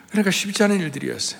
그러니까 쉽지 않은 일들이었어요.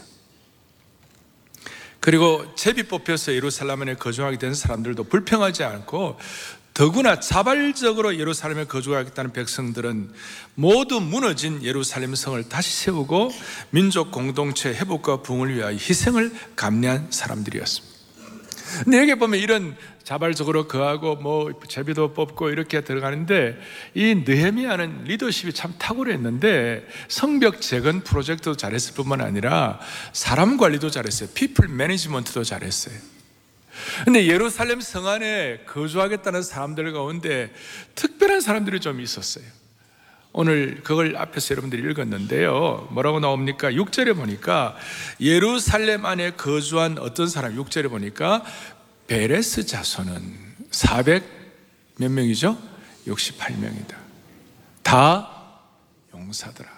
그리고 제비 뽑혀서 예루살렘에 거주하게 된 사람들도 불평하지 않고, 더구나 자발적으로 예루살렘에 거주하겠다는 백성들은 모두 무너진 예루살렘 성을 다시 세우고 민족 공동체 회복과 부흥을 위하여 희생을 감내한 사람들이었습니다. 근데 여기 보면 이런 자발적으로 거하고 제비도 뽑고 이렇게 들어가는데, 이 느헤미야는 리더십이 참 탁월했는데 성벽 재건 프로젝트도 잘했을 뿐만 아니라 사람 관리도 잘했어요. 피플 매니지먼트도 잘했어요. 근데 예루살렘 성 안에 거주하겠다는 사람들 가운데 특별한 사람들이 좀 있었어요. 오늘 그걸 앞에서 여러분들이 읽었는데요, 뭐라고 나옵니까? 6절에 보니까 예루살렘 안에 거주한 어떤 사람, 6절에 보니까 베레스 자손은 400 몇 명이죠? 68명이다. 다 용사더라.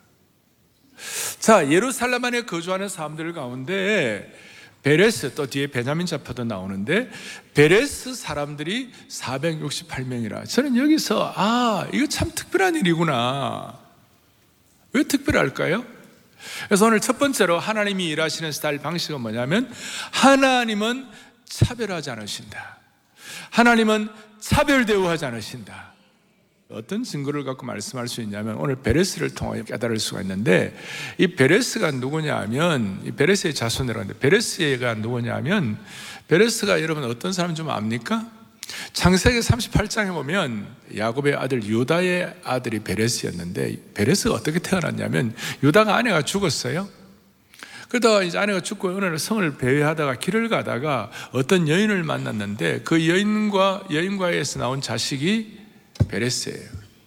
자, 예루살렘 안에 거주하는 사람들 가운데 베레스, 또 뒤에 베냐민 자파도 나오는데 베레스 사람들이 468명이라. 저는 여기서 이거 참 특별한 일이구나. 왜 특별할까요? 그래서 오늘 첫 번째로 하나님이 일하시는 스타일 방식은 뭐냐면, 하나님은 차별하지 않으신다. 하나님은 차별 대우하지 않으신다. 어떤 증거를 갖고 말씀할 수 있냐면, 오늘 베레스를 통하여 깨달을 수가 있는데, 이 베레스가 누구냐 하면, 이 베레스의 자손이라고 하는데, 베레스가 누구냐 하면, 베레스가 여러분 어떤 사람 좀 압니까? 창세기 38장에 보면 야곱의 아들 유다의 아들이 베레스였는데, 베레스가 어떻게 태어났냐면, 유다가 아내가 죽었어요. 그러다가 이제 아내가 죽고 어느 날 성을 배회하다가 길을 가다가 어떤 여인을 만났는데, 그 여인과에서 나온 자식이 베레스예요.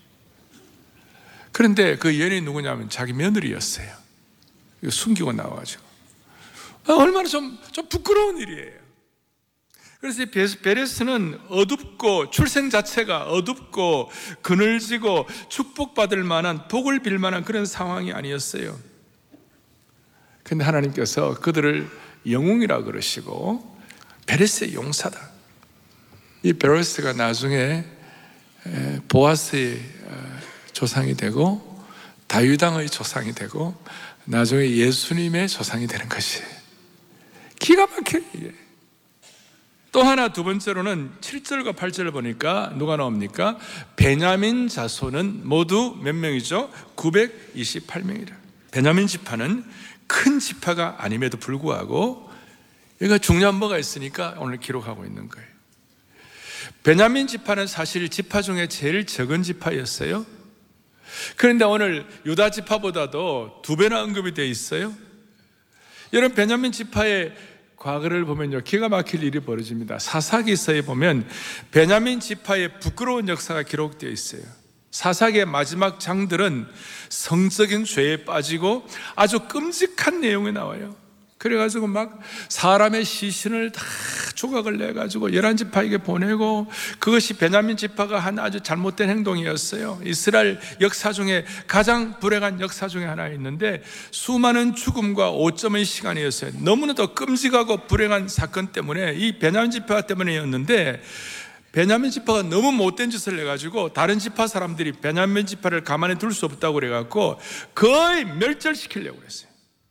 그런데 그 여인이 누구냐면 자기 며느리였어요. 이거 숨기고 나와가지고 얼마나 좀 부끄러운 일이에요. 그래서 이 베레스는 어둡고, 출생 자체가 어둡고 그늘지고 축복받을 만한, 복을 빌 만한 그런 상황이 아니었어요. 근데 하나님께서 그들을 영웅이라 그러시고 베레스의 용사다. 이 베레스가 나중에 보아스의 조상이 되고 다윗왕의 조상이 되고 나중에 예수님의 조상이 되는 것이 기가 막혀요. 또 하나, 두 번째로는 7절과 8절을 보니까 누가 나옵니까? 베냐민 자손은 모두 몇 명이죠? 928명이라. 베냐민 지파는 큰 지파가 아님에도 불구하고, 여기가 중요한 뭐가 있으니까 오늘 기록하고 있는 거예요. 베냐민 지파는 사실 지파 중에 제일 적은 지파였어요. 그런데 오늘 유다 지파보다도 2배나 언급이 되어 있어요. 여러분, 베냐민 지파의 과거를 보면요, 기가 막힐 일이 벌어집니다. 사사기서에 보면 베냐민 지파의 부끄러운 역사가 기록되어 있어요. 사사기의 마지막 장들은 성적인 죄에 빠지고 아주 끔찍한 내용이 나와요. 그래가지고 막 사람의 시신을 다 조각을 내가지고 11지파에게 보내고, 그것이 베냐민 지파가 한 아주 잘못된 행동이었어요. 이스라엘 역사 중에 가장 불행한 역사 중에 하나 있는데, 수많은 죽음과 오점의 시간이었어요. 너무나도 끔찍하고 불행한 사건 때문에, 이 베냐민 지파 때문에였는데, 베냐민 지파가 너무 못된 짓을 해가지고 다른 지파 사람들이 베냐민 지파를 가만히 둘 수 없다고 그래갖고 거의 멸절시키려고 그랬어요.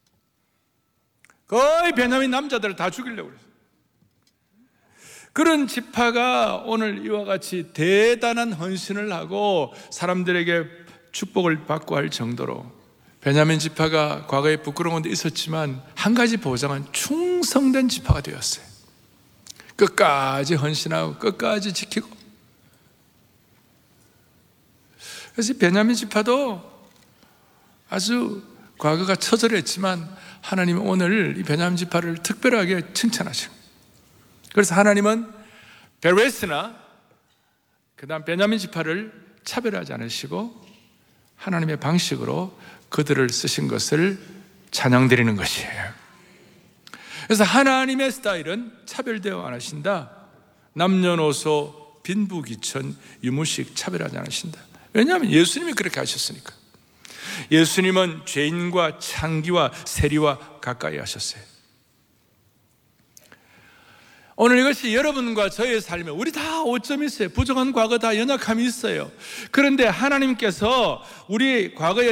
거의 베냐민 남자들을 다 죽이려고 그랬어요. 그런 지파가 오늘 이와 같이 대단한 헌신을 하고 사람들에게 축복을 받고 할 정도로, 베냐민 지파가 과거에 부끄러운 것도 있었지만 한 가지 보장은 충성된 지파가 되었어요. 끝까지 헌신하고 끝까지 지키고. 그래서 베냐민 지파도 아주 과거가 처절했지만 하나님은 오늘 이 베냐민 지파를 특별하게 칭찬하시고, 그래서 하나님은 베레스나 그 다음 베냐민 지파를 차별하지 않으시고 하나님의 방식으로 그들을 쓰신 것을 찬양드리는 것이에요. 그래서 하나님의 스타일은 차별 대우 안 하신다. 남녀노소 빈부귀천 유무식 차별하지 않으신다. 왜냐하면 예수님이 그렇게 하셨으니까. 예수님은 죄인과 창기와 세리와 가까이 하셨어요. 오늘 이것이 여러분과 저의 삶에, 우리 다 오점이 있어요. 부족한 과거, 다 연약함이 있어요. 그런데 하나님께서 우리 과거에